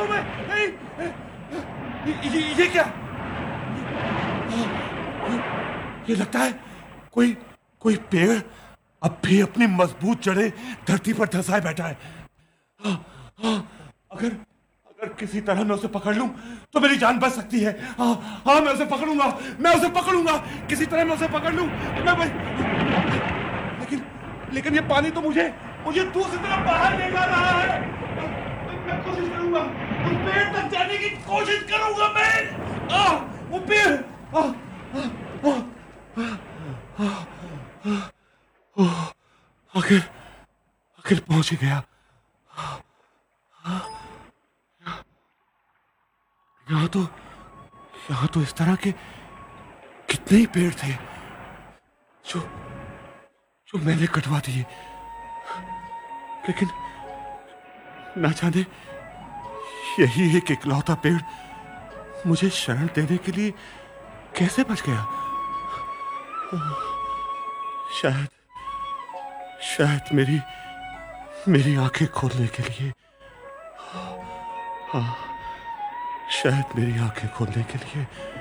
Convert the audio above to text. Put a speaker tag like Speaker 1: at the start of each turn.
Speaker 1: हूं मैं। नहीं, ये क्या? ये लगता है कोई कोई पेड़ अब भी अपनी मजबूत जड़ें धरती पर धंसाए बैठा है। अगर अगर किसी तरह मैं उसे पकड़ लूं तो मेरी जान बच सकती है। हाँ, मैं उसे पकड़ूंगा, मैं उसे पकड़ूंगा, किसी तरह मैं उसे पकड़ लूं। लेकिन लेकिन ये पानी तो मुझे मुझे दूसरी तरफ बाहर ले जा रहा है। मैं कोशिश करूंगा, उस पेड़ तक जाने की कोशिश करूंगा मैं। वो पेड़, आखिर आखिर पहुंच ही गया। यहाँ तो इस तरह के कितने ही पेड़ थे जो जो मैंने कटवा दिए। लेकिन ना जाने यही एक इकलौता पेड़ मुझे शरण देने के लिए कैसे बच गया। शायद शायद मेरी मेरी आंखें खोलने के लिए। हाँ, शायद मेरी आंखें खोलने के लिए।